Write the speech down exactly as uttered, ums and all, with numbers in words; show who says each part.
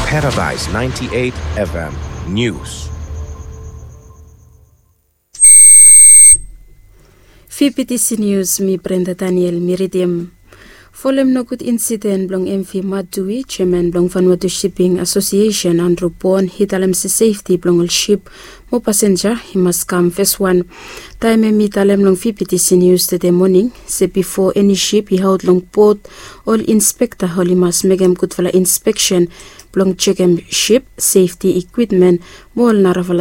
Speaker 1: Paradise ninety-eight F M News.
Speaker 2: V P T C News, mi Brenda Daniel Miridium. Following no good incident blong M V Madui, chairman blong Vanuatu Shipping Association, Andrew Bon, hitalem si safety blong all ship, mo passenger, he must come first one. Time mi talem long V P T C News today morning, say before any ship he held long port, all inspector holy must make him good for inspection, blong check him ship, safety equipment, mo all naravala